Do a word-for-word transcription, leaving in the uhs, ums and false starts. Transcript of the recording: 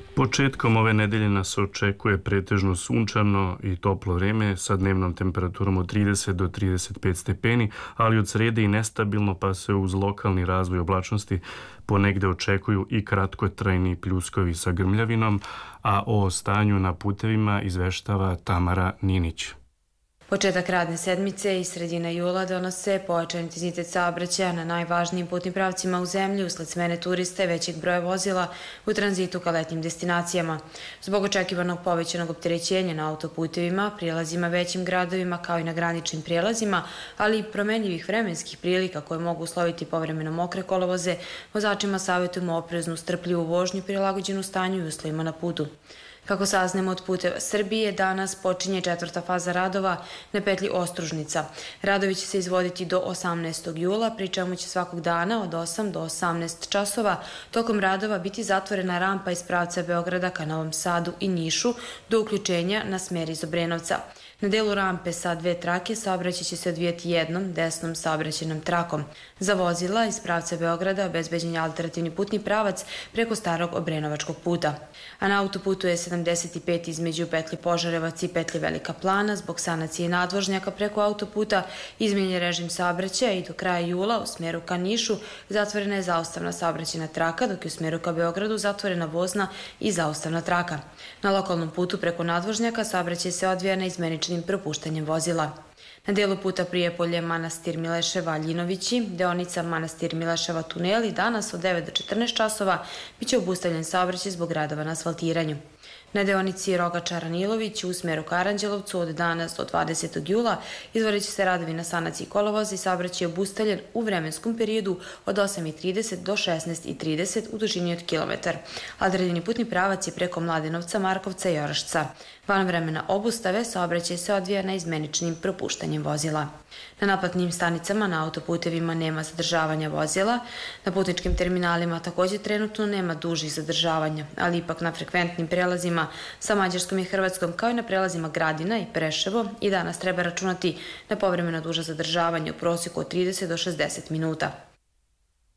Početkom ove nedelje nas očekuje pretežno sunčano i toplo vreme sa dnevnom temperaturom od trideset do trideset pet stepeni, ali od srede i nestabilno, pa se uz lokalni razvoj oblačnosti ponegde očekuju i kratkotrajni pljuskovi sa grmljavinom, a o stanju na putevima izveštava Tamara Ninić. Početak radne sedmice i sredina jula donose pojačan intenzitet saobraćaja na najvažnijim putnim pravcima u zemlji usled smene turista i većeg broja vozila u tranzitu ka letnjim destinacijama. Zbog očekivanog povećanog opterećenja na autoputevima, prijelazima većim gradovima kao i na graničnim prijelazima, ali i promenljivih vremenskih prilika koje mogu usloviti povremeno mokre kolovoze, vozačima savjetujemo opreznu, strpljivu vožnju prilagođenu stanju i uslovima na putu. Kako saznemo od Puteva Srbije, danas počinje četvrta faza radova na petlji Ostružnica. Radovi će se izvoditi do osamnaestog jula, pri čemu će svakog dana od osam do osamnaest časova tokom radova biti zatvorena rampa iz pravca Beograda ka Novom Sadu i Nišu do uključenja na smer iz Obrenovca. Na delu rampe sa dve trake saobraćaj će se odvijati jednom desnom saobraćajnom trakom. Za vozila iz pravca Beograda obezbeđen je alternativni putni pravac preko starog Obrenovačkog puta. A na autoputu je sedamdeset pet između petlje Požarevac i petlje Velika Plana zbog sanacije nadvožnjaka preko autoputa izmenjen je režim saobraćaja i do kraja jula u smeru ka Nišu zatvorena je zaustavna saobraćajna traka, dok je u smeru ka Beogradu zatvorena vozna i zaustavna traka. Na lokalnom putu preko nadvožnjaka saobraćaj se odvija na izmeničnim propuštanjem vozila. Na delu puta Prijepolje, Manastir Mileševa, Ljinovići, deonica Manastir Mileševa tuneli danas od devet do četrnaest časova biće obustavljen saobraćaj zbog radova na asfaltiranju. Na deonici Rogača-Ranilović u smeru ka Aranđelovcu od danas do dvadesetog jula izvodit će se radovi na sanaciji kolovoza i saobraćaj je obustavljen u vremenskom periodu od osam i trideset do šesnaest i trideset u dužini od kilometar. Alternativni putni pravac je preko Mladenovca, Markovca i Orašca. Van vremena obustave saobraćaj se odvija na izmeničnim propuštanjem vozila. Na naplatnim stanicama na autoputevima nema zadržavanja vozila. Na putničkim terminalima također trenutno nema dužih zadržavanja, ali ipak na frekventnim prelazima sa Mađarskom i Hrvatskom kao i na prelazima Gradina i Preševo i danas treba računati na povremeno duža zadržavanje u prosjeku od trideset do šezdeset minuta.